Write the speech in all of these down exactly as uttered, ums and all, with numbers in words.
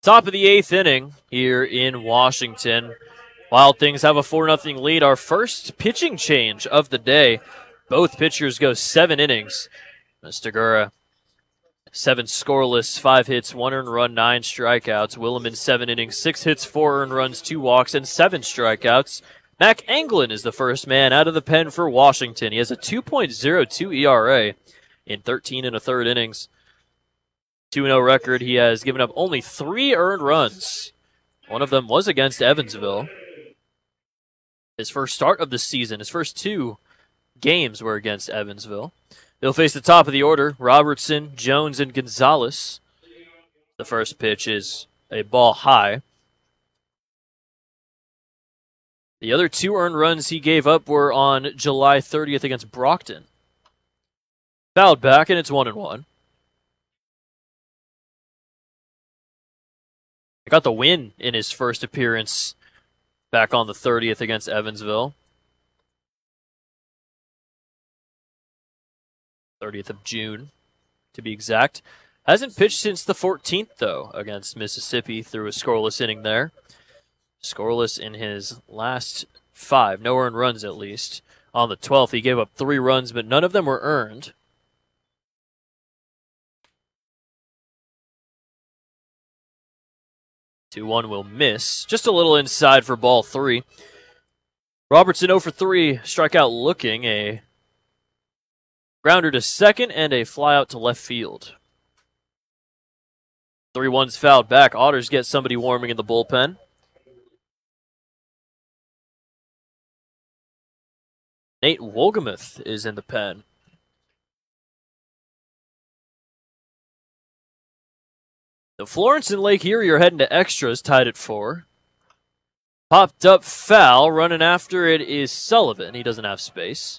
Top of the eighth inning here in Washington. Wild Things have a four nothing lead. Our first pitching change of the day. Both pitchers go seven innings. Mister Gura, seven scoreless, five hits, one earned run, nine strikeouts. Williman, seven innings, six hits, four earned runs, two walks, and seven strikeouts. Mac Anglin is the first man out of the pen for Washington. He has a two point oh two E R A in thirteen and a third innings. two and oh record. He has given up only three earned runs. One of them was against Evansville. His first start of the season, his first two games were against Evansville. They'll face the top of the order, Robertson, Jones, and Gonzalez. The first pitch is a ball high. The other two earned runs he gave up were on July thirtieth against Brockton. Fouled back, and it's one and one. He got the win in his first appearance back on the thirtieth against Evansville. thirtieth of June, to be exact. Hasn't pitched since the fourteenth, though, against Mississippi through a scoreless inning there. Scoreless in his last five, no earned runs at least. On the twelfth, he gave up three runs, but none of them were earned. two one will miss. Just a little inside for ball three. Robertson oh for three, strikeout looking. A grounder to second and a fly out to left field. three one's fouled back. Otters get somebody warming in the bullpen. Nate Wolgamuth is in the pen. The Florence and Lake Erie are heading to extras, tied at four. Popped up foul, running after it is Sullivan. He doesn't have space.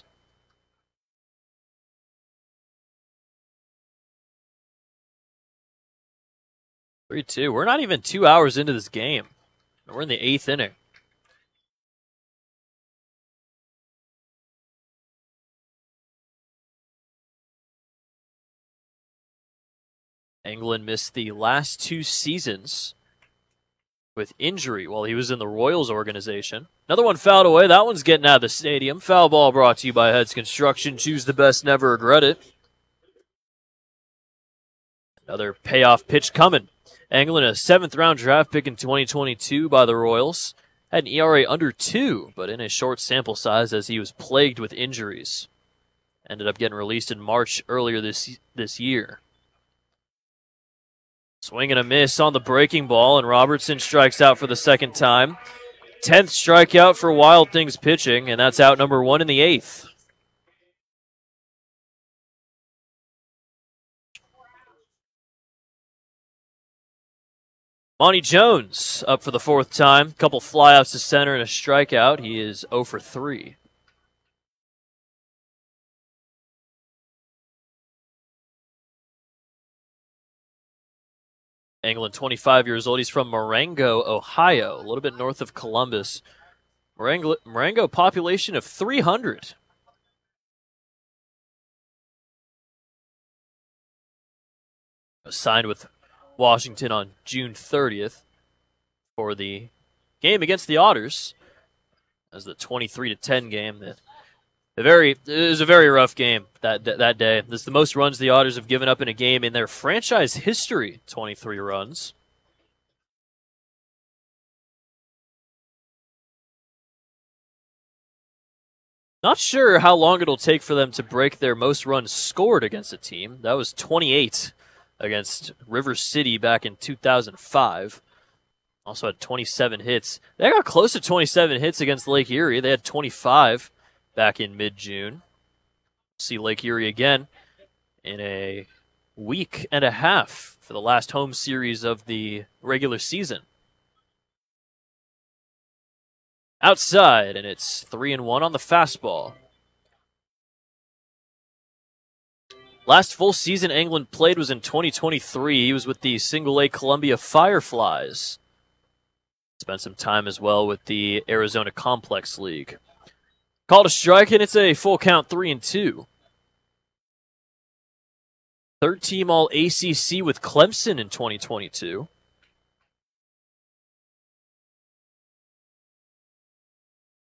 three two. We're not even two hours into this game. We're in the eighth inning. Anglin missed the last two seasons with injury while he was in the Royals organization. Another one fouled away. That one's getting out of the stadium. Foul ball brought to you by Heads Construction. Choose the best, never regret it. Another payoff pitch coming. Anglin, a seventh round draft pick in twenty twenty-two by the Royals. Had an E R A under two, but in a short sample size as he was plagued with injuries. Ended up getting released in March earlier this this year. Swing and a miss on the breaking ball, and Robertson strikes out for the second time. Tenth strikeout for Wild Things pitching, and that's out number one in the eighth. Monty Jones up for the fourth time. Couple flyouts to center and a strikeout. He is oh for three. Anglin, twenty-five years old. He's from Marengo, Ohio, a little bit north of Columbus. Marengo, Marengo population of three hundred. Signed with Washington on June thirtieth for the game against the Otters. As the twenty-three to ten game that A very, it was a very rough game that that day. This is the most runs the Otters have given up in a game in their franchise history, twenty-three runs. Not sure how long it'll take for them to break their most runs scored against a team. That was twenty-eight against River City back in two thousand five. Also had twenty-seven hits. They got close to twenty-seven hits against Lake Erie. They had twenty-five back in mid-June. See Lake Erie again in a week and a half for the last home series of the regular season. Outside, and it's three and one on the fastball. Last full season Anglin played was in twenty twenty-three. He was with the Single A Columbia Fireflies. Spent some time as well with the Arizona Complex League. Called a strike, and it's a full count, three and two. Third team All A C C with Clemson in twenty twenty-two.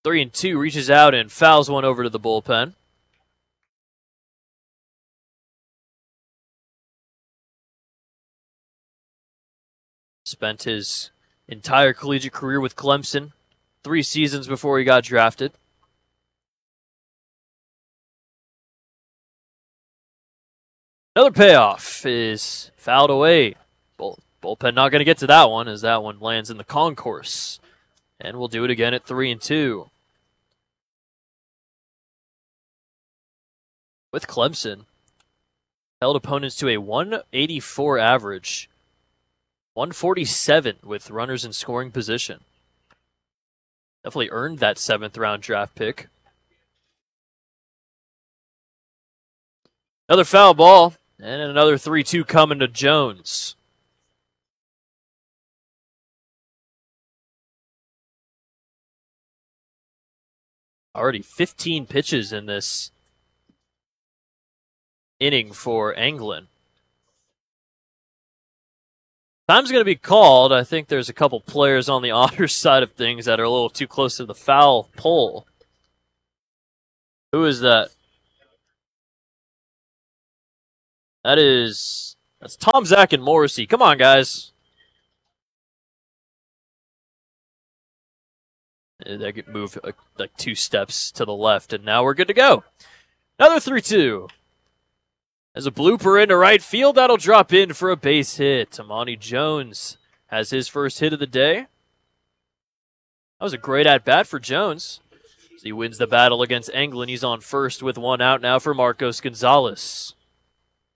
Three and two, reaches out and fouls one over to the bullpen. Spent his entire collegiate career with Clemson, three seasons before he got drafted. Another payoff is fouled away. Bull, bullpen not going to get to that one as that one lands in the concourse. And we'll do it again at three and two. With Clemson, held opponents to a one eighty-four average. one forty-seven with runners in scoring position. Definitely earned that seventh round draft pick. Another foul ball, and another three two coming to Jones. Already fifteen pitches in this inning for Anglin. Time's going to be called. I think there's a couple players on the Otters side of things that are a little too close to the foul pole. Who is that? That is... That's Tom, Zach, and Morrissey. Come on, guys. They could move uh, like two steps to the left, and now we're good to go. Another three two. As a blooper into right field, that'll drop in for a base hit. Tamani Jones has his first hit of the day. That was a great at-bat for Jones. As he wins the battle against Anglin, he's on first with one out now for Marcos Gonzalez.